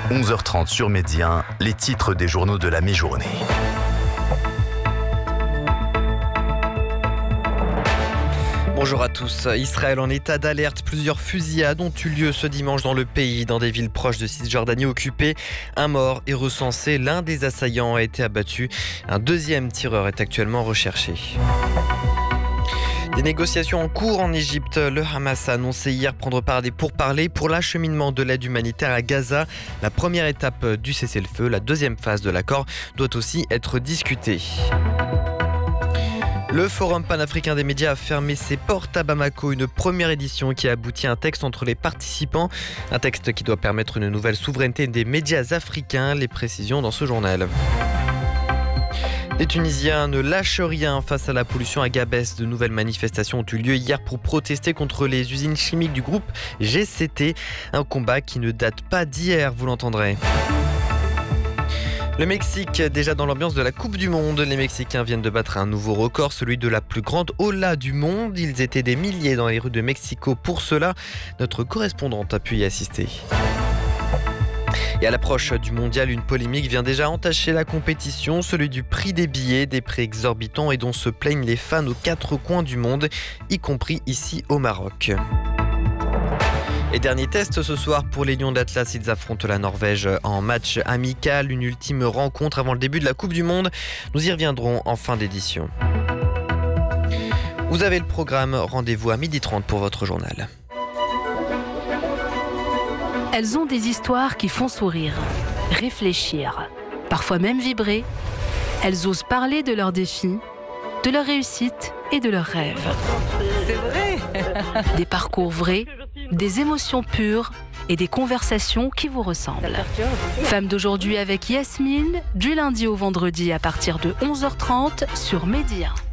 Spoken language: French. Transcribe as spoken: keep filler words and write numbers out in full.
onze heures trente sur Média, les titres des journaux de la mi-journée. Bonjour à tous. Israël en état d'alerte. Plusieurs fusillades ont eu lieu ce dimanche dans le pays, dans des villes proches de Cisjordanie occupée. Un mort est recensé. L'un des assaillants a été abattu. Un deuxième tireur est actuellement recherché. Des négociations en cours en Égypte. Le Hamas a annoncé hier prendre part à des pourparlers pour l'acheminement de l'aide humanitaire à Gaza. La première étape du cessez-le-feu, la deuxième phase de l'accord, doit aussi être discutée. Le Forum panafricain des médias a fermé ses portes à Bamako, une première édition qui a abouti à un texte entre les participants. Un texte qui doit permettre une nouvelle souveraineté des médias africains. Les précisions dans ce journal. Les Tunisiens ne lâchent rien face à la pollution à Gabès. De nouvelles manifestations ont eu lieu hier pour protester contre les usines chimiques du groupe G C T. Un combat qui ne date pas d'hier, vous l'entendrez. Le Mexique, déjà dans l'ambiance de la Coupe du Monde. Les Mexicains viennent de battre un nouveau record, celui de la plus grande ola du monde. Ils étaient des milliers dans les rues de Mexico pour cela. Notre correspondante a pu y assister. Et à l'approche du mondial, une polémique vient déjà entacher la compétition, celui du prix des billets, des prix exorbitants et dont se plaignent les fans aux quatre coins du monde, y compris ici au Maroc. Et dernier test ce soir pour les Lions d'Atlas, ils affrontent la Norvège en match amical, une ultime rencontre avant le début de la Coupe du Monde. Nous y reviendrons en fin d'édition. Vous avez le programme, rendez-vous à midi trente pour votre journal. Elles ont des histoires qui font sourire, réfléchir, parfois même vibrer. Elles osent parler de leurs défis, de leurs réussites et de leurs rêves. C'est vrai. Des parcours vrais, des émotions pures et des conversations qui vous ressemblent. Femmes d'aujourd'hui avec Yasmine, du lundi au vendredi à partir de onze heures trente sur Média.